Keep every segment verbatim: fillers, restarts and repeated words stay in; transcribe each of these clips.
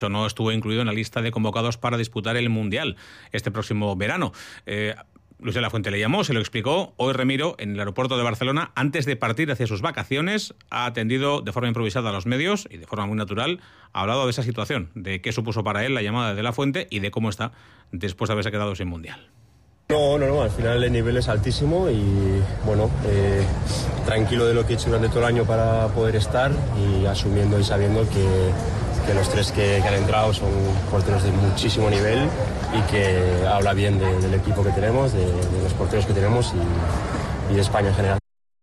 no estuvo incluido en la lista de convocados para disputar el Mundial este próximo verano. Eh, Luis de la Fuente le llamó, se lo explicó. Hoy Remiro, en el aeropuerto de Barcelona, antes de partir hacia sus vacaciones, ha atendido de forma improvisada a los medios y de forma muy natural ha hablado de esa situación, de qué supuso para él la llamada de la Fuente y de cómo está después de haberse quedado sin Mundial. No, no, no, al final el nivel es altísimo y bueno, eh, tranquilo de lo que he hecho durante todo el año para poder estar y asumiendo y sabiendo que, que los tres que, que han entrado son porteros de muchísimo nivel y que habla bien de, del equipo que tenemos, de, de los porteros que tenemos y, y de España en general.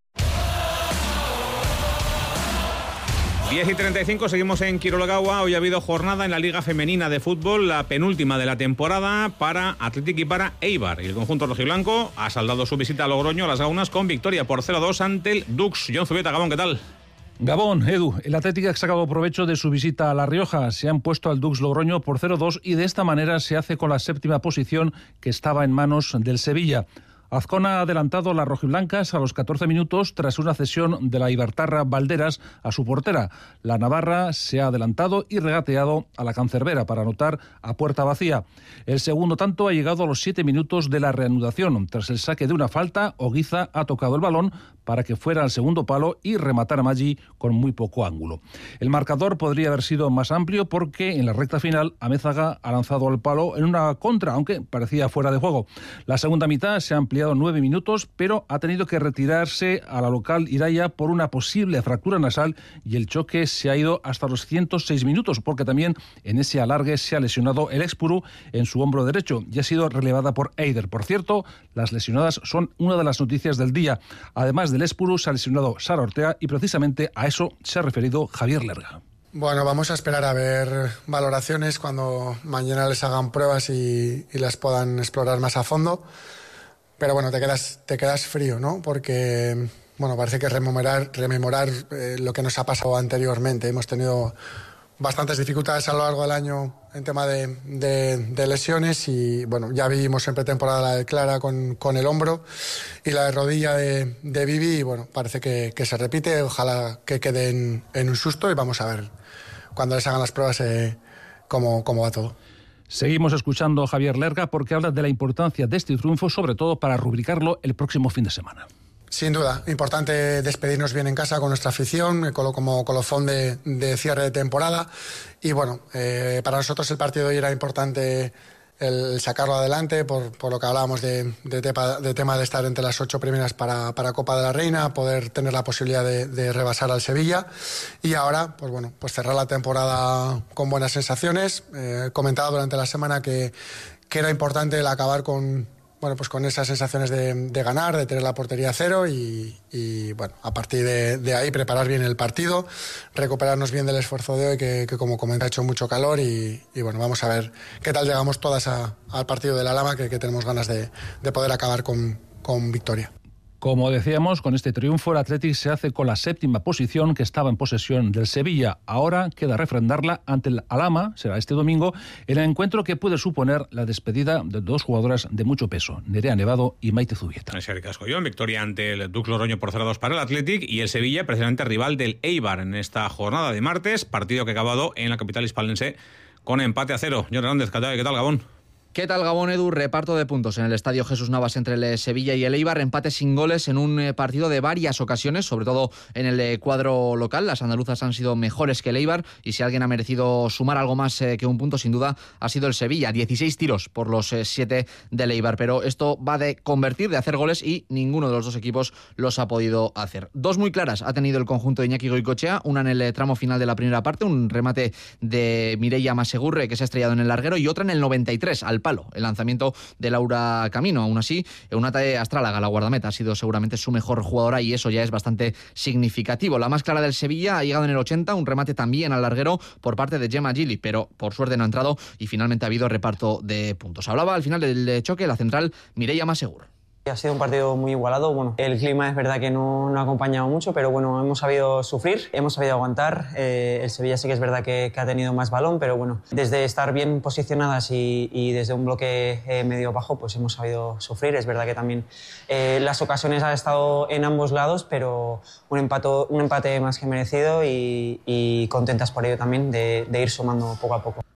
diez y treinta y cinco, seguimos en Quirolagaua. Hoy ha habido jornada en la Liga Femenina de Fútbol, la penúltima de la temporada para Athletic y para Eibar. Y el conjunto rojiblanco ha saldado su visita a Logroño, a las Gaunas, con victoria por cero a dos ante el Dux. Jon Zubieta, Gabón, ¿qué tal? Gabón, Edu, el Athletic ha sacado provecho de su visita a La Rioja. Se han puesto al Dux Logroño por cero a dos y de esta manera se hace con la séptima posición que estaba en manos del Sevilla. Azcona ha adelantado a las rojiblancas a los catorce minutos tras una cesión de la ibartarra Valderas a su portera. La navarra se ha adelantado y regateado a la cancerbera para anotar a puerta vacía. El segundo tanto ha llegado a los siete minutos de la reanudación. Tras el saque de una falta, Oguiza ha tocado el balón para que fuera al segundo palo y rematara Maggi con muy poco ángulo. El marcador podría haber sido más amplio porque en la recta final Amézaga ha lanzado al palo en una contra, aunque parecía fuera de juego. La segunda mitad se ha ampliado nueve minutos, pero ha tenido que retirarse a la local Iraya por una posible fractura nasal y el choque se ha ido hasta los ciento seis minutos, porque también en ese alargue se ha lesionado el Expuru en su hombro derecho y ha sido relevada por Eider. Por cierto, las lesionadas son una de las noticias del día. Además del Expuru, se ha lesionado Sara Ortea y precisamente a eso se ha referido Javier Lerga. Bueno, vamos a esperar a ver valoraciones cuando mañana les hagan pruebas y, y las puedan explorar más a fondo. Pero bueno, te quedas, te quedas frío, ¿no? Porque, bueno, parece que rememorar, rememorar eh, lo que nos ha pasado anteriormente. Hemos tenido bastantes dificultades a lo largo del año en tema de, de, de lesiones y, bueno, ya vivimos en pretemporada la de Clara con, con el hombro y la de rodilla de, de Vivi y, bueno, parece que, que se repite. Ojalá que quede en, en un susto y vamos a ver cuando les hagan las pruebas eh, cómo, cómo va todo. Seguimos escuchando a Javier Lerga porque habla de la importancia de este triunfo, sobre todo para rubricarlo el próximo fin de semana. Sin duda, importante despedirnos bien en casa con nuestra afición, como colofón de, de cierre de temporada. Y bueno, eh, para nosotros el partido de hoy era importante el sacarlo adelante por, por lo que hablábamos de, de, tepa, de tema de estar entre las ocho primeras para, para Copa de la Reina, poder tener la posibilidad de, de rebasar al Sevilla y ahora pues bueno, pues cerrar la temporada con buenas sensaciones. Eh, he comentado durante la semana que, que era importante el acabar con bueno, pues con esas sensaciones de, de ganar, de tener la portería cero y, y bueno, a partir de, de ahí preparar bien el partido, recuperarnos bien del esfuerzo de hoy que, que como comenté ha hecho mucho calor y, y bueno, vamos a ver qué tal llegamos todas a, al partido de la Lama que, que tenemos ganas de, de poder acabar con, con victoria. Como decíamos, con este triunfo el Athletic se hace con la séptima posición que estaba en posesión del Sevilla. Ahora queda refrendarla ante el Alhama, será este domingo, en el encuentro que puede suponer la despedida de dos jugadoras de mucho peso, Nerea Nevado y Maite Zubieta. Es el Cascollón, victoria ante el Dux Logroño por cero a dos para el Athletic y el Sevilla, precisamente rival del Eibar en esta jornada de martes, partido que ha acabado en la capital hispalense con empate a cero. John Hernández, ¿qué tal, Gabón? ¿Qué tal, Gabón, Edu? Reparto de puntos en el Estadio Jesús Navas entre el Sevilla y el Eibar. Empate sin goles en un partido de varias ocasiones, sobre todo en el cuadro local. Las andaluzas han sido mejores que el Eibar y si alguien ha merecido sumar algo más que un punto, sin duda, ha sido el Sevilla. dieciséis tiros por los siete del Eibar, pero esto va de convertir, de hacer goles y ninguno de los dos equipos los ha podido hacer. Dos muy claras ha tenido el conjunto de Iñaki Goicoechea, una en el tramo final de la primera parte, un remate de Mireia Masegurre que se ha estrellado en el larguero y otra en el noventa y tres, al palo, el lanzamiento de Laura Camino. Aún así, Eunate Astrálaga, la guardameta, ha sido seguramente su mejor jugadora y eso ya es bastante significativo. La más clara del Sevilla ha llegado en el ochenta, un remate también al larguero por parte de Gemma Gili, pero por suerte no ha entrado y finalmente ha habido reparto de puntos. Hablaba al final del choque la central Mireia Masegur. Ha sido un partido muy igualado. Bueno, el clima es verdad que no, no ha acompañado mucho, pero bueno, hemos sabido sufrir, hemos sabido aguantar. Eh, el Sevilla sí que es verdad que, que ha tenido más balón, pero bueno, desde estar bien posicionadas y, y desde un bloque eh, medio bajo, pues hemos sabido sufrir. Es verdad que también eh, las ocasiones han estado en ambos lados, pero un, empato, un empate más que merecido y, y contentas por ello también de, de ir sumando poco a poco.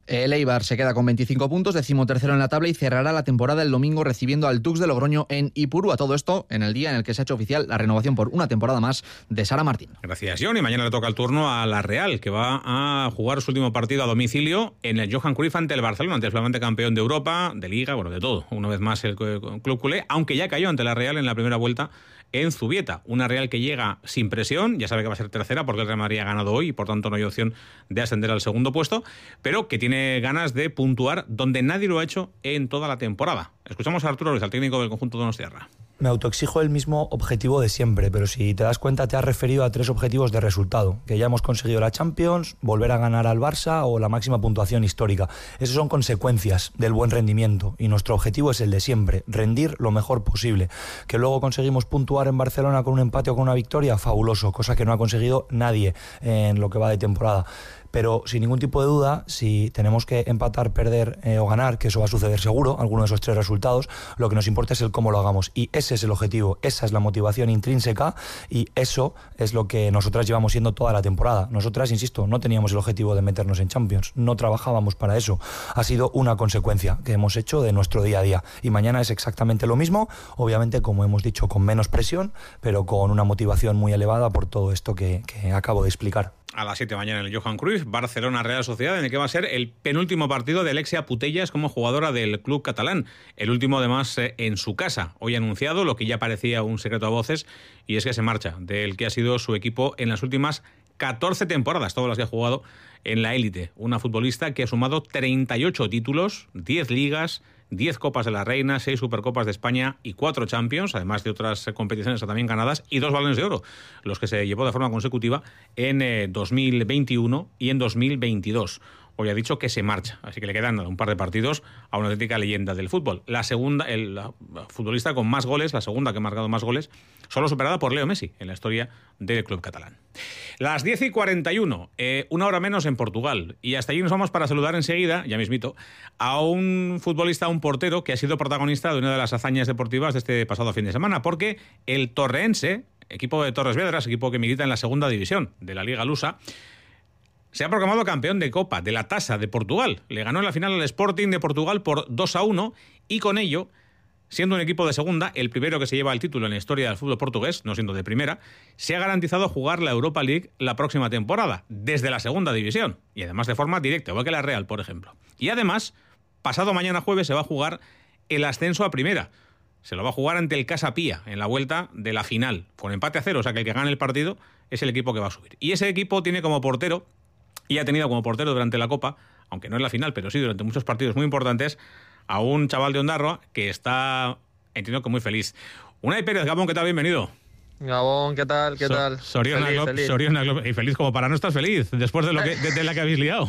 El Eibar se queda con veinticinco puntos, decimotercero en la tabla y cerrará la temporada el domingo recibiendo al Dux de Logroño en Ipurúa. Todo esto en el día en el que se ha hecho oficial la renovación por una temporada más de Sara Martín. Gracias, John. Y mañana le toca el turno a la Real, que va a jugar su último partido a domicilio en el Johan Cruyff ante el Barcelona, ante el flamante campeón de Europa, de Liga, bueno, de todo. Una vez más el club culé, aunque ya cayó ante la Real en la primera vuelta en Zubieta. Una Real que llega sin presión, ya sabe que va a ser tercera porque el Real Madrid ha ganado hoy y por tanto no hay opción de ascender al segundo puesto, pero que tiene ganas de puntuar donde nadie lo ha hecho en toda la temporada. Escuchamos a Arturo Ruiz, al técnico del conjunto donostiarra. Me autoexijo el mismo objetivo de siempre, pero si te das cuenta te has referido a tres objetivos de resultado, que ya hemos conseguido la Champions, volver a ganar al Barça o la máxima puntuación histórica. Esas son consecuencias del buen rendimiento y nuestro objetivo es el de siempre, rendir lo mejor posible. Que luego conseguimos puntuar en Barcelona con un empate o con una victoria, fabuloso, cosa que no ha conseguido nadie en lo que va de temporada. Pero sin ningún tipo de duda, si tenemos que empatar, perder eh, o ganar, que eso va a suceder seguro, alguno de esos tres resultados, lo que nos importa es el cómo lo hagamos. Y ese es el objetivo, esa es la motivación intrínseca y eso es lo que nosotras llevamos siendo toda la temporada. Nosotras, insisto, no teníamos el objetivo de meternos en Champions, no trabajábamos para eso. Ha sido una consecuencia que hemos hecho de nuestro día a día. Y mañana es exactamente lo mismo, obviamente, como hemos dicho, con menos presión, pero con una motivación muy elevada por todo esto que, que acabo de explicar. A las siete de la mañana en el Johan Cruyff, Barcelona Real Sociedad, en el que va a ser el penúltimo partido de Alexia Putellas como jugadora del club catalán. El último, además, en su casa. Hoy ha anunciado lo que ya parecía un secreto a voces, y es que se marcha del que ha sido su equipo en las últimas catorce temporadas, todas las que ha jugado en la élite. Una futbolista que ha sumado treinta y ocho títulos, diez ligas, diez Copas de la Reina, seis Supercopas de España y cuatro Champions, además de otras competiciones también ganadas, y dos Balones de Oro, los que se llevó de forma consecutiva en eh, dos mil veintiuno y en dos mil veintidós. Hoy ha dicho que se marcha, así que le quedan un par de partidos a una auténtica leyenda del fútbol. La segunda, el la futbolista con más goles, la segunda que ha marcado más goles, solo superada por Leo Messi en la historia del club catalán. Las diez y cuarenta y uno, eh, una hora menos en Portugal. Y hasta allí nos vamos para saludar enseguida, ya mismito, a un futbolista, a un portero que ha sido protagonista de una de las hazañas deportivas de este pasado fin de semana, porque el Torrense, equipo de Torres Vedras, equipo que milita en la segunda división de la Liga Lusa, se ha proclamado campeón de Copa de la Tasa de Portugal. Le ganó en la final al Sporting de Portugal por dos a uno y con ello, siendo un equipo de segunda, el primero que se lleva el título en la historia del fútbol portugués, no siendo de primera, se ha garantizado jugar la Europa League la próxima temporada, desde la segunda división, y además de forma directa, igual que la Real, por ejemplo. Y además, pasado mañana jueves se va a jugar el ascenso a primera. Se lo va a jugar ante el Casa Pía en la vuelta de la final, con empate a cero, o sea que el que gane el partido es el equipo que va a subir. Y ese equipo tiene como portero, y ha tenido como portero durante la Copa, aunque no en la final, pero sí durante muchos partidos muy importantes, a un chaval de Ondarroa que está, entiendo que muy feliz. Unai Pérez, Gabón, ¿qué tal? Bienvenido. Gabón, ¿qué tal? ¿Qué so, tal? Soriona feliz, feliz. Soriona, y feliz como para no estar feliz, después de, lo que, de, de la que habéis liado.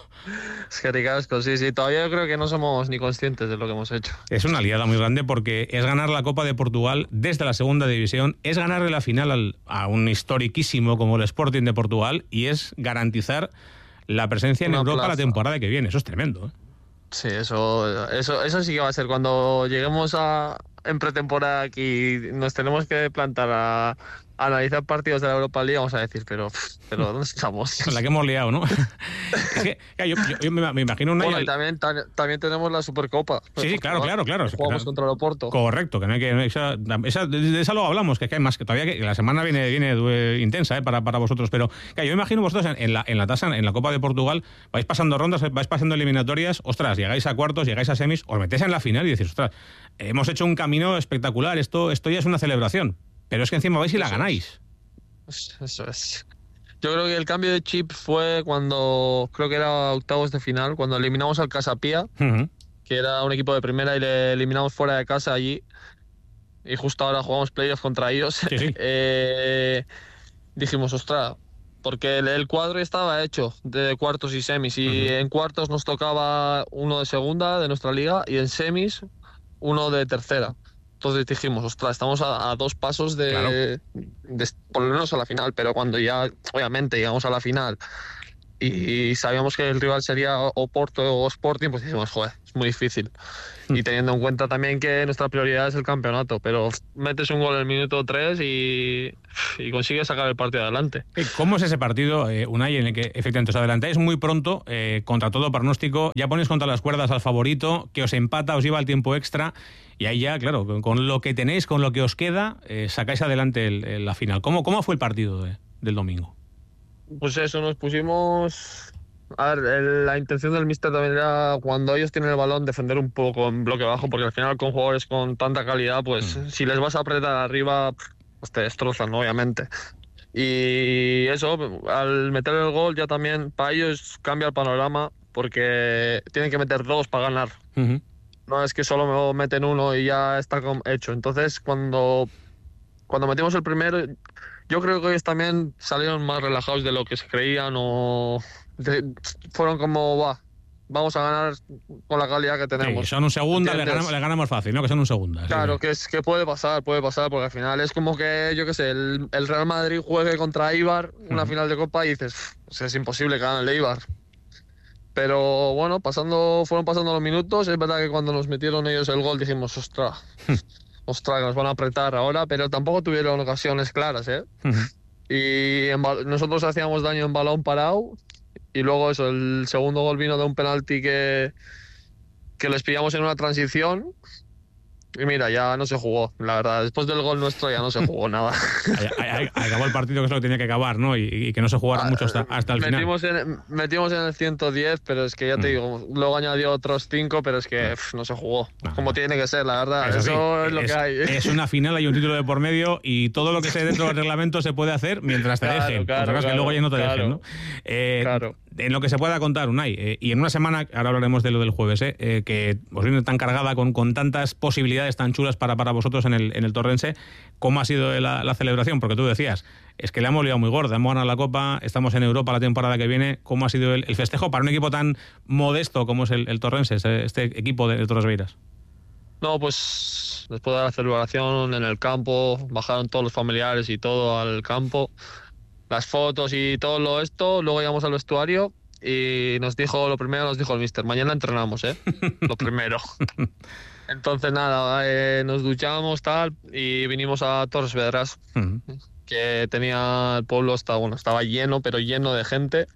Es que ricasco, sí, sí. Todavía yo creo que no somos ni conscientes de lo que hemos hecho. Es una liada muy grande porque es ganar la Copa de Portugal desde la segunda división, es ganarle la final al, a un historiquísimo como el Sporting de Portugal y es garantizar la presencia en una Europa plaza. La temporada que viene. Eso es tremendo, ¿eh? Sí, eso, eso, eso sí que va a ser. Cuando lleguemos a, en pretemporada aquí nos tenemos que plantar a, a analizar partidos de la Europa League, vamos a decir, pero, pero ¿dónde estamos? La que hemos liado, ¿no? Es que yo, yo, yo me, me imagino una... Bueno, y también, ta, también tenemos la Supercopa. Sí, sí, claro, claro, claro. Jugamos que, contra el Oporto. Correcto, que no hay que... No hay, esa, esa, de esa luego hablamos, que, es que hay más, que todavía que la semana viene, viene eh, intensa eh, para, para vosotros, pero claro, yo me imagino vosotros en, en, la, en la tasa, en la Copa de Portugal, vais pasando rondas, vais pasando eliminatorias, ostras, llegáis a cuartos, llegáis a semis, os metéis en la final y decís, ostras, hemos hecho un camino espectacular, esto, esto ya es una celebración, pero es que encima vais y la ganáis. Eso es. Yo creo que el cambio de chip fue cuando, creo que era octavos de final, cuando eliminamos al Casa Pía, uh-huh. que era un equipo de primera y le eliminamos fuera de casa allí, y justo ahora jugamos playoff contra ellos. Sí, sí. eh, dijimos, ostras, porque el, el cuadro estaba hecho de cuartos y semis, y uh-huh. en cuartos nos tocaba uno de segunda de nuestra liga y en semis uno de tercera. Entonces dijimos, ostras, estamos a, a dos pasos de, claro. de, de ponernos a la final, pero cuando ya, obviamente, llegamos a la final y sabíamos que el rival sería o Porto o Sporting, pues decimos, joder, es muy difícil. Y teniendo en cuenta también que nuestra prioridad es el campeonato, pero metes un gol en el minuto tres y, y consigues sacar el partido adelante. ¿Cómo es ese partido, eh, Unai, en el que efectivamente os adelantáis muy pronto, eh, contra todo pronóstico, ya ponéis contra las cuerdas al favorito, que os empata, os lleva al tiempo extra, y ahí ya, claro, con, con lo que tenéis, con lo que os queda, eh, sacáis adelante el, el, la final? ¿Cómo, cómo fue el partido de, del domingo? Pues eso, nos pusimos... A ver, el, la intención del míster también era, cuando ellos tienen el balón, defender un poco en bloque bajo, porque al final con jugadores con tanta calidad, pues mm. si les vas a apretar arriba, pues te destrozan, ¿no? Obviamente. Y eso, al meter el gol ya también para ellos cambia el panorama, porque tienen que meter dos para ganar. Uh-huh. No es que solo meten uno y ya está hecho. Entonces, cuando, cuando metimos el primero, yo creo que ellos también salieron más relajados de lo que se creían, o de, fueron como, va, vamos a ganar con la calidad que tenemos. Sí, son un segunda, le ganamos, le ganamos fácil, ¿no? Que son un segunda. Claro, sí. que es que puede pasar, puede pasar, porque al final es como que, yo qué sé, el, el Real Madrid juegue contra Eibar una uh-huh. final de Copa y dices, pues es imposible que gane el Eibar. Pero bueno, pasando, fueron pasando los minutos. Es verdad que cuando nos metieron ellos el gol dijimos, ostras, ostras, que nos van a apretar ahora, pero tampoco tuvieron ocasiones claras, ¿eh? Uh-huh. Y en, nosotros hacíamos daño en balón parado, y luego eso, el segundo gol vino de un penalti que, que les pillamos en una transición. Y mira, ya no se jugó, la verdad. Después del gol nuestro ya no se jugó nada. Acabó el partido, que es lo que tenía que acabar, ¿no? Y, y que no se jugara mucho hasta, hasta el metimos final. En, metimos en el ciento diez, pero es que ya te mm. digo, luego añadió otros cinco, pero es que pff, no se jugó. No, como no. tiene que ser, la verdad. Eso, Eso sí, es lo es, que hay. Es una final, hay un título de por medio y todo lo que esté dentro del reglamento se puede hacer mientras te claro, dejen. Claro, Otra cosa claro, que luego ya no te claro, dejen, ¿no? Eh, claro. En lo que se pueda contar, Unai, eh, y en una semana, ahora hablaremos de lo del jueves, eh, eh, que os viene tan cargada con, con tantas posibilidades tan chulas para, para vosotros en el, en el Torrense, ¿cómo ha sido la, la celebración? Porque tú decías, es que le hemos liado muy gorda, hemos ganado la Copa, estamos en Europa la temporada que viene. ¿Cómo ha sido el, el festejo para un equipo tan modesto como es el, el Torrense, este, este equipo de, de Torresbeiras? No, pues después de la celebración en el campo, bajaron todos los familiares y todo al campo, las fotos y todo lo esto, luego llegamos al vestuario y nos dijo, lo primero nos dijo el míster, mañana entrenamos, ¿eh? Lo primero. Entonces nada, eh, nos duchamos tal y vinimos a Torres Vedras, uh-huh. que tenía el pueblo, estaba, bueno, estaba lleno, pero lleno de gente,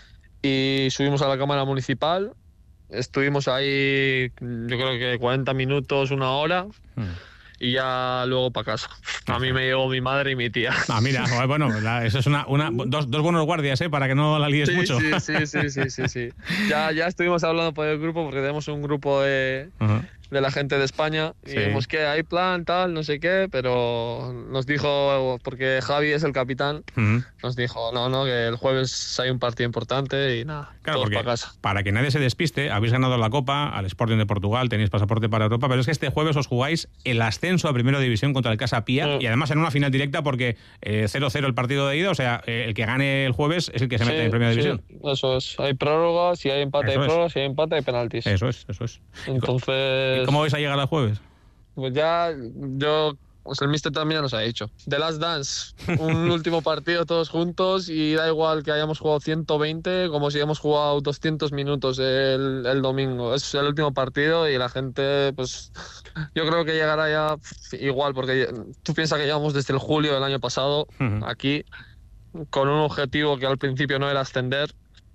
y subimos a la Cámara Municipal, estuvimos ahí yo creo que cuarenta minutos, una hora, uh-huh. y ya luego para casa. A mí me llevó mi madre y mi tía. Ah, mira, bueno, la, eso es una, una dos, dos buenos guardias, ¿eh? Para que no la líes sí, mucho. Sí, sí, sí, sí, sí, sí. Ya, ya estuvimos hablando por el grupo, porque tenemos un grupo de, uh-huh. de la gente de España, y sí. vimos que hay plan, tal, no sé qué, pero nos dijo, porque Javi es el capitán, uh-huh. nos dijo, no, no, que el jueves hay un partido importante y nada, claro, todos para casa. Para que nadie se despiste, habéis ganado la Copa al Sporting de Portugal, tenéis pasaporte para Europa, pero es que este jueves os jugáis el ascenso a Primera División contra el Casa Pia, uh-huh. y además en una final directa, porque eh, cero cero el partido de ida, o sea, eh, el que gane el jueves es el que se sí, mete en Primera sí, División. Eso es, hay prórrogas, si hay empate eso hay prórrogas, si hay empate hay penaltis. Eso es, eso es. Entonces... ¿Y cómo vais a llegar al jueves? Pues ya, yo, pues el míster también nos ha dicho. The Last Dance, un último partido todos juntos, y da igual que hayamos jugado ciento veinte como si hemos jugado doscientos minutos el, el domingo. Es el último partido y la gente, pues, yo creo que llegará ya igual, porque tú piensas que llevamos desde el julio del año pasado uh-huh. aquí, con un objetivo que al principio no era ascender,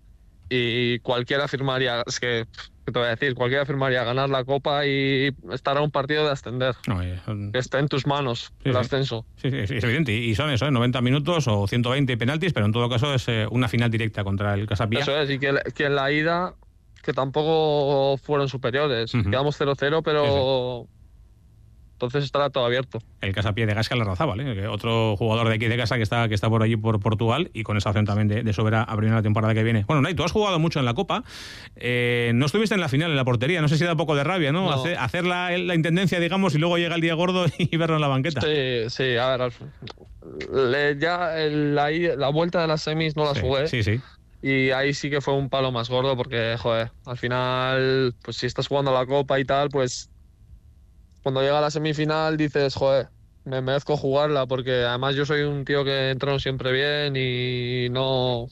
y cualquiera afirmaría, es que... ¿Qué te voy a decir? Cualquiera afirmaría ganar la Copa y estar a un partido de ascender. Oye, son... Que está en tus manos sí, el sí. ascenso. Sí, sí, sí, es evidente. Y son eso, ¿eh? noventa minutos o ciento veinte penaltis, pero en todo caso es eh, una final directa contra el Casa Pia. Eso es, y que, que en la ida, que tampoco fueron superiores. Uh-huh. Quedamos cero cero, pero... Sí, sí. Entonces estará todo abierto. El Casa Pia de Gasca Larrazábal, ¿eh? Otro jugador de aquí de casa que está, que está por allí por Portugal, y con esa opción también de, de subir a primera la temporada que viene. Bueno, Nay, tú has jugado mucho en la Copa, eh, no estuviste en la final, en la portería, no sé si da poco de rabia, ¿no? no. Hacer, hacer la, la intendencia, digamos, y luego llega el día gordo y verlo en la banqueta. Sí, sí, a ver, le, ya el, la, la vuelta de las semis no las sí, jugué. Sí, sí. Y ahí sí que fue un palo más gordo, porque, joder, al final, pues si estás jugando la Copa y tal, pues cuando llega la semifinal dices, joder, me merezco jugarla, porque además yo soy un tío que entreno siempre bien y no,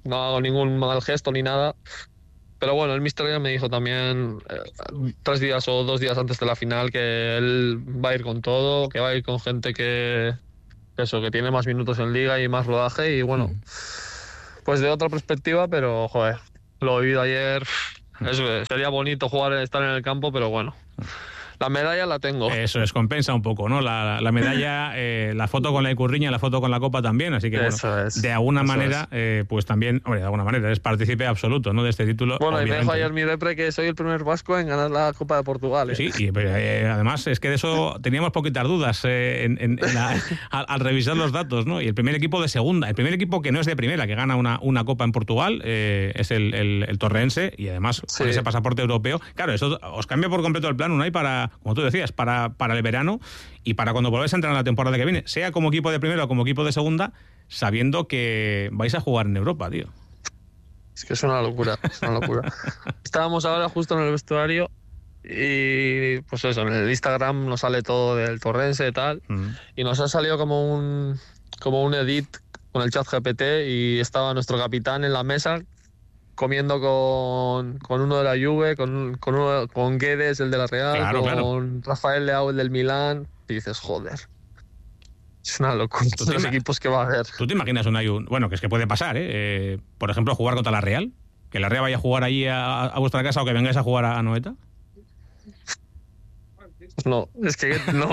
no hago ningún mal gesto ni nada. Pero bueno, el míster ya me dijo también eh, tres días o dos días antes de la final que él va a ir con todo, que va a ir con gente que, que eso, que tiene más minutos en liga y más rodaje. Y bueno, pues de otra perspectiva, pero joder, lo he vivido ayer. Eso, sería bonito jugar, estar en el campo, pero bueno. La medalla la tengo. Eso es, compensa un poco, ¿no? La, la medalla, eh, la foto con la Icurriña, la foto con la copa también, así que bueno, eso es, de alguna eso manera, eh, pues también, hombre, de alguna manera, eres partícipe absoluto, ¿no? De este título. Bueno, y me obviamente. dijo ayer mi repre que soy el primer vasco en ganar la Copa de Portugal. ¿eh? Sí, y eh, además es que de eso teníamos poquitas dudas eh, en, en, en la, al, al revisar los datos, ¿no? Y el primer equipo de segunda, el primer equipo que no es de primera, que gana una, una Copa en Portugal, eh, es el, el, el torreense, y además sí. con ese pasaporte europeo. Claro, eso os cambia por completo el plan, Unai, para, como tú decías, para para el verano y para cuando volváis a entrar en la temporada que viene, sea como equipo de primera o como equipo de segunda, sabiendo que vais a jugar en Europa, tío. Es que es una locura, es una locura. Estábamos ahora justo en el vestuario y pues eso, en el Instagram nos sale todo del torrense y tal, mm. y nos ha salido como un como un edit con el chat G P T y estaba nuestro capitán en la mesa comiendo con, con uno de la Juve, con, con, uno, con Guedes, el de la Real, claro, con claro. Rafael Leao, el del Milán, y dices, joder, es una locura los equipos que va a haber. ¿Tú te imaginas un ayun? Bueno, que es que puede pasar, ¿eh? eh por ejemplo, jugar contra la Real, que la Real vaya a jugar allí a, a vuestra casa o que vengáis a jugar a, a Noeta. No, es que no.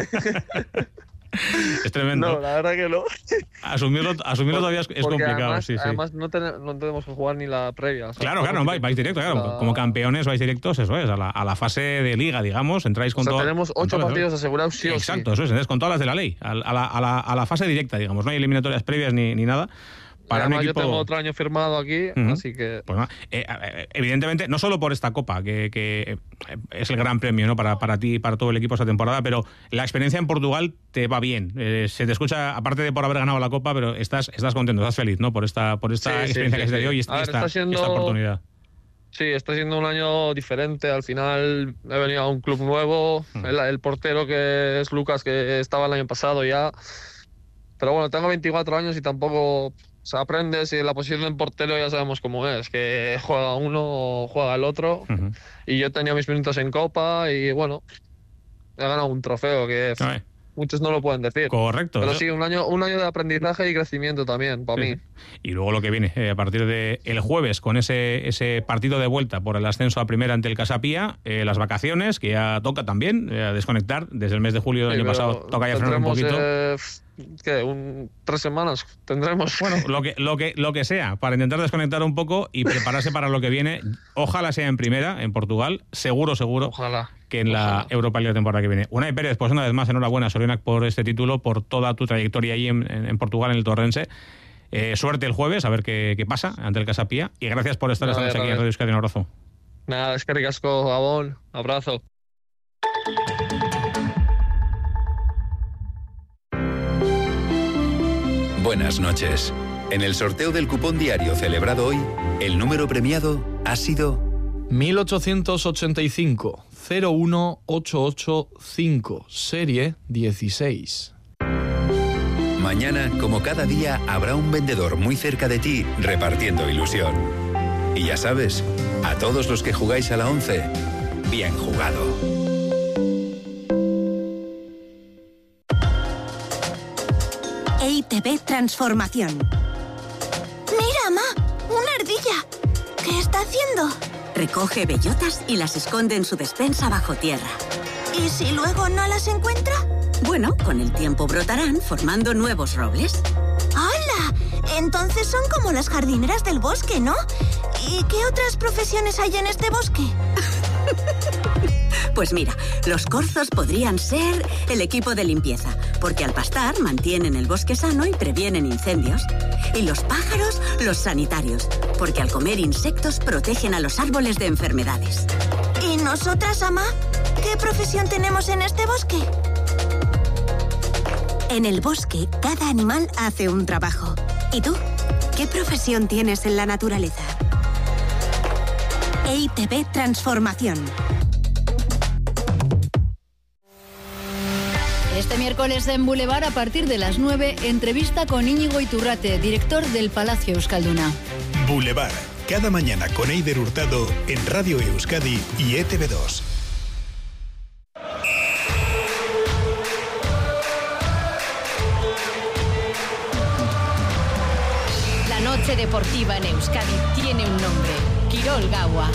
Es tremendo. No, la verdad que no. Asumirlo, asumirlo todavía es, es complicado. Además, sí, sí. además no, ten, no tenemos que jugar ni la previa. ¿sabes? Claro, claro, vais, vais directo, claro. La... Como campeones vais directos, eso es, a la, a la fase de liga, digamos. Entráis con o sea, todo. Tenemos ocho partidos asegurados, sí o sí. Exacto, eso es, entonces con todas las de la ley. A, a, la, a, la, a la fase directa, digamos. No hay eliminatorias previas ni, ni nada. Para Además, un equipo... yo tengo otro año firmado aquí, uh-huh. así que... Pues, eh, eh, evidentemente, no solo por esta Copa, que, que es el gran premio, ¿no? para, para ti y para todo el equipo esta temporada, pero la experiencia en Portugal te va bien. Eh, se te escucha, aparte de por haber ganado la Copa, pero estás, estás contento, estás feliz, ¿no? Por esta, por esta sí, experiencia sí, sí, que se te dio y esta, ver, esta, siendo... esta oportunidad. Sí, está siendo un año diferente. Al final he venido a un club nuevo. Uh-huh. El, el portero que es Lucas, que estaba el año pasado ya. Pero bueno, tengo veinticuatro años y tampoco... O sea, aprendes y la posición del portero ya sabemos cómo es, que juega uno o juega el otro. Uh-huh. Y yo tenía mis minutos en Copa y bueno, he ganado un trofeo que no, eh. muchos no lo pueden decir. Correcto. Pero eso... sí, un año, un año de aprendizaje y crecimiento también, para sí. mí. Y luego lo que viene, eh, a partir del de jueves, con ese, ese partido de vuelta por el ascenso a primera ante el Casa Pía, eh, las vacaciones, que ya toca también, eh, desconectar. Desde el mes de julio del sí, año pasado toca ya frenar un poquito. Eh... ¿Qué? Un, ¿Tres semanas tendremos? Bueno, lo que, lo, que, lo que sea, para intentar desconectar un poco y prepararse para lo que viene. Ojalá sea en primera, en Portugal. Seguro, seguro Ojalá. que en Ojalá. la Europa League de temporada que viene. Unai Pérez, pues una vez más, enhorabuena, Sorionak, por este título, por toda tu trayectoria ahí en, en, en Portugal, en el Torrense. Eh, suerte el jueves, a ver qué, qué pasa ante el Casa Pía. Y gracias por estar esta noche aquí en Radio Euskadi. Un abrazo. Nada, es que ricasco, Gabón. Abrazo. Buenas noches. En el sorteo del cupón diario celebrado hoy, el número premiado ha sido mil ochocientos ochenta y cinco cero uno ocho ocho cinco, serie dieciséis. Mañana, como cada día, habrá un vendedor muy cerca de ti repartiendo ilusión. Y ya sabes, a todos los que jugáis a la once, bien jugado. E I T B Transformación. ¡Mira, Ma! ¡Una ardilla! ¿Qué está haciendo? Recoge bellotas y las esconde en su despensa bajo tierra. ¿Y si luego no las encuentra? Bueno, con el tiempo brotarán formando nuevos robles. ¡Hala! Entonces son como las jardineras del bosque, ¿no? ¿Y qué otras profesiones hay en este bosque? Pues mira, los corzos podrían ser el equipo de limpieza, porque al pastar mantienen el bosque sano y previenen incendios. Y los pájaros, los sanitarios, porque al comer insectos protegen a los árboles de enfermedades. ¿Y nosotras, Ama? ¿Qué profesión tenemos en este bosque? En el bosque, cada animal hace un trabajo. ¿Y tú? ¿Qué profesión tienes en la naturaleza? E I T B Transformación. Este miércoles en Boulevard, a partir de las nueve, entrevista con Íñigo Iturrate, director del Palacio Euskalduna. Boulevard, cada mañana con Eider Hurtado en Radio Euskadi y E T V dos. La noche deportiva en Euskadi tiene un nombre: Kirol Gaua.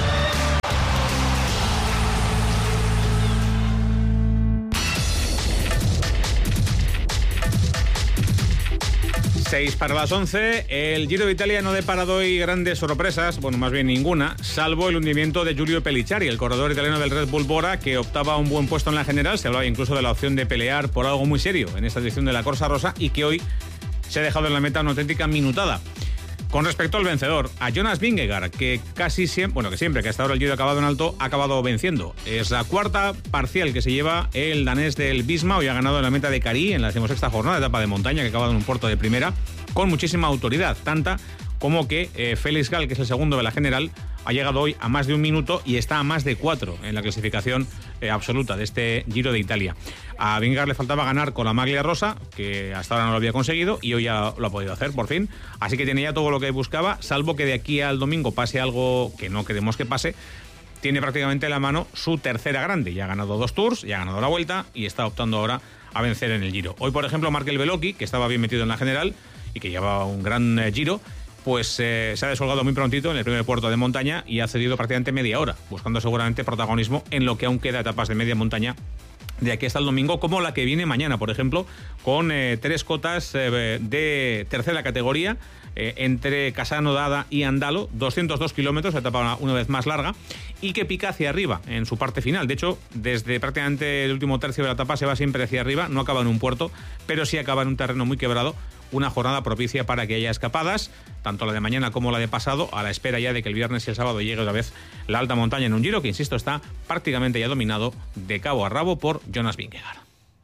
seis para las once, el Giro de Italia no depara hoy grandes sorpresas, bueno, más bien ninguna, salvo el hundimiento de Giulio Pellicciari, el corredor italiano del Red Bull Bora, que optaba a un buen puesto en la general. Se hablaba incluso de la opción de pelear por algo muy serio en esta edición de la Corsa Rosa y que hoy se ha dejado en la meta una auténtica minutada. Con respecto al vencedor, a Jonas Vingegaard, que casi siempre, bueno, que siempre que hasta ahora el Giro ha acabado en alto, ha acabado venciendo. Es la cuarta parcial que se lleva el danés del Visma. Hoy ha ganado en la meta de Cari en la decimosexta jornada, etapa de montaña, que ha acabado en un puerto de primera, con muchísima autoridad, tanta como que eh, Félix Gall, que es el segundo de la general, ha llegado hoy a más de un minuto y está a más de cuatro en la clasificación eh, absoluta de este Giro de Italia. A Vingegaard le faltaba ganar con la maglia rosa, que hasta ahora no lo había conseguido, y hoy ya lo ha podido hacer por fin. Así que tiene ya todo lo que buscaba, salvo que de aquí al domingo pase algo que no queremos que pase. Tiene prácticamente en la mano su tercera grande. Ya ha ganado dos Tours, ya ha ganado la Vuelta y está optando ahora a vencer en el Giro. Hoy, por ejemplo, Markel Velocki, que estaba bien metido en la general y que llevaba un gran eh, Giro, pues eh, se ha descolgado muy prontito en el primer puerto de montaña y ha cedido prácticamente media hora, buscando seguramente protagonismo en lo que aún queda etapas de media montaña de aquí hasta el domingo, como la que viene mañana, por ejemplo, con eh, tres cotas eh, de tercera categoría, eh, entre Casano, Dada y Andalo, doscientos dos kilómetros, etapa una vez más larga, y que pica hacia arriba en su parte final. De hecho, desde prácticamente el último tercio de la etapa se va siempre hacia arriba, no acaba en un puerto, pero sí acaba en un terreno muy quebrado. Una jornada propicia para que haya escapadas, tanto la de mañana como la de pasado, a la espera ya de que el viernes y el sábado llegue otra vez la alta montaña en un Giro que, insisto, está prácticamente ya dominado de cabo a rabo por Jonas Vingegaard.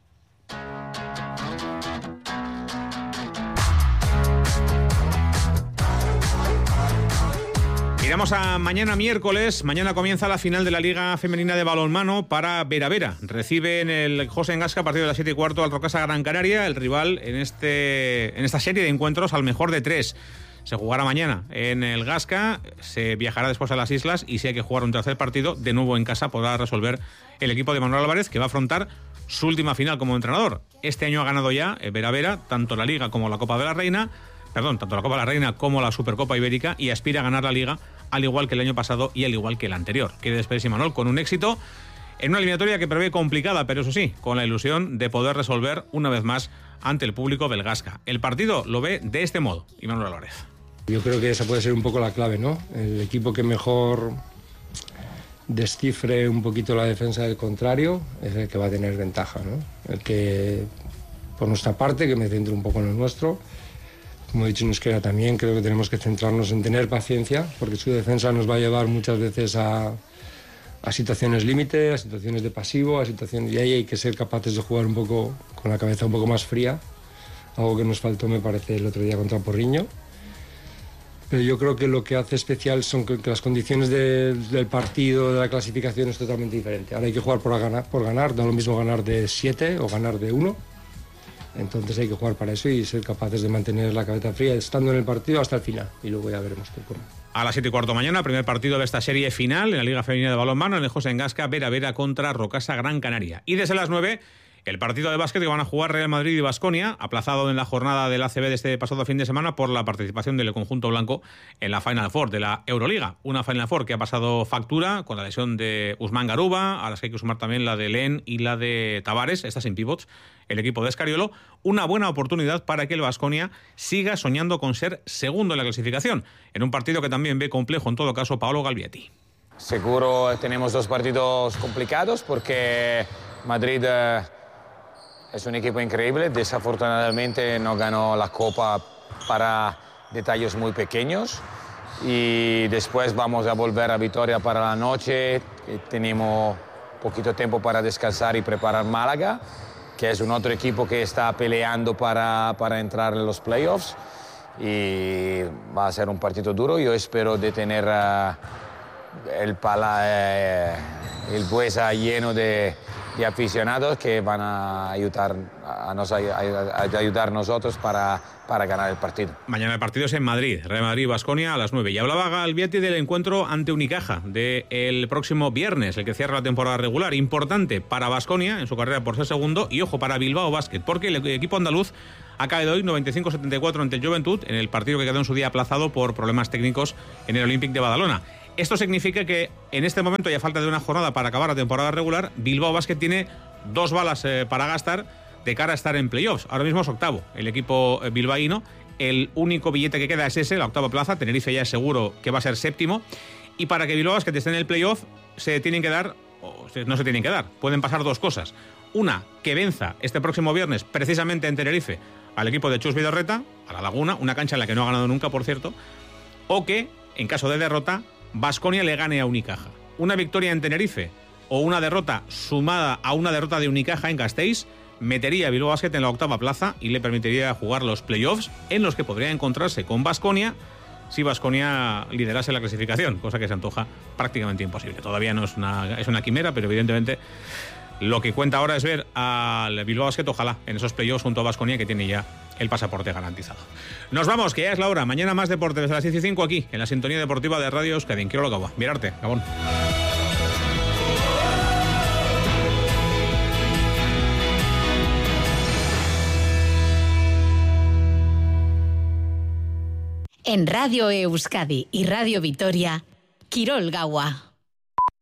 Miramos a mañana miércoles. Mañana comienza la final de la Liga Femenina de Balonmano para Vera Vera. Recibe en el José Engasca a partir de las siete y cuarto al Rocasa Gran Canaria, el rival en, este, en esta serie de encuentros al mejor de tres. Se jugará mañana en el Gasca, se viajará después a las islas y si hay que jugar un tercer partido, de nuevo en casa podrá resolver el equipo de Manuel Álvarez, que va a afrontar su última final como entrenador. Este año ha ganado ya Vera Vera tanto la Liga como la Copa de la Reina, perdón, tanto la Copa de la Reina como la Supercopa Ibérica, y aspira a ganar la Liga al igual que el año pasado y al igual que el anterior. Quiere despedirse Imanol con un éxito en una eliminatoria que prevé complicada, pero eso sí, con la ilusión de poder resolver una vez más ante el público belgasca. El partido lo ve de este modo, Imanol Álvarez. Yo creo que esa puede ser un poco la clave, ¿no? El equipo que mejor descifre un poquito la defensa del contrario es el que va a tener ventaja, ¿no? El que, por nuestra parte, que me centro un poco en el nuestro, como he dicho en euskera también, creo que tenemos que centrarnos en tener paciencia, porque su defensa nos va a llevar muchas veces a, a situaciones límite, a situaciones de pasivo, a situaciones, y ahí hay que ser capaces de jugar un poco con la cabeza un poco más fría, algo que nos faltó, me parece, el otro día contra Porriño. Pero yo creo que lo que hace especial son que, que las condiciones de, del partido, de la clasificación, es totalmente diferente. Ahora hay que jugar por ganar, por ganar, no es lo mismo ganar de siete o ganar de uno. Entonces hay que jugar para eso y ser capaces de mantener la cabeza fría estando en el partido hasta el final. Y luego ya veremos qué ocurre. A las siete y cuarto mañana, primer partido de esta serie final en la Liga Femenina de Balonmano en el José Engasca, Vera Vera contra Rocasa Gran Canaria. Y desde las nueve, el partido de básquet que van a jugar Real Madrid y Baskonia, aplazado en la jornada del A C B de este pasado fin de semana por la participación del conjunto blanco en la Final Four de la Euroliga. Una Final Four que ha pasado factura con la lesión de Usman Garuba, a las que hay que sumar también la de Len y la de Tavares, estas sin pivots, el equipo de Escariolo. Una buena oportunidad para que el Baskonia siga soñando con ser segundo en la clasificación, en un partido que también ve complejo en todo caso Paolo Galvietti. Seguro tenemos dos partidos complicados porque Madrid eh, es un equipo increíble. Desafortunadamente no ganó la Copa para detalles muy pequeños y después vamos a volver a Vitoria para la noche. Tenemos poquito tiempo para descansar y preparar Málaga, que es un otro equipo que está peleando para, para entrar en los playoffs y va a ser un partido duro. Yo espero de tener uh, el, pala, eh, el Buesa lleno de, de aficionados que van a ayudar a, nos, a, a ayudar nosotros para, para ganar el partido. Mañana el partido es en Madrid, Real Madrid-Baskonia a las nueve. Y hablaba Galbiati del encuentro ante Unicaja del próximo viernes, el que cierra la temporada regular. Importante para Baskonia en su carrera por ser segundo y ojo para Bilbao Basket, porque el equipo andaluz ha caído hoy noventa y cinco a setenta y cuatro ante el Juventud en el partido que quedó en su día aplazado por problemas técnicos en el Olympic de Badalona. Esto significa que en este momento, ya falta de una jornada para acabar la temporada regular, Bilbao Basket tiene dos balas eh, para gastar de cara a estar en playoffs. Ahora mismo es octavo el equipo bilbaíno. El único billete que queda es ese, la octava plaza. Tenerife ya es seguro que va a ser séptimo. Y para que Bilbao Basket esté en el playoff, se tienen que dar, o no se tienen que dar, pueden pasar dos cosas. Una, que venza este próximo viernes, precisamente en Tenerife, al equipo de Chus Vidorreta, a La Laguna, una cancha en la que no ha ganado nunca, por cierto, o que, en caso de derrota, Baskonia le gane a Unicaja. Una victoria en Tenerife o una derrota sumada a una derrota de Unicaja en Gasteiz metería a Bilbao Basket en la octava plaza y le permitiría jugar los playoffs en los que podría encontrarse con Baskonia si Baskonia liderase la clasificación, cosa que se antoja prácticamente imposible. Todavía no es una, es una quimera, pero evidentemente lo que cuenta ahora es ver al Bilbao Basket, ojalá, en esos playoffs junto a Baskonia, que tiene ya el pasaporte garantizado. Nos vamos, que ya es la hora. Mañana más deporte desde las diez y cinco aquí, en la sintonía deportiva de Radio Euskadi. Quiero lo Gaua. Mirarte, Gabón. En Radio Euskadi y Radio Vitoria, Kirol Gaua.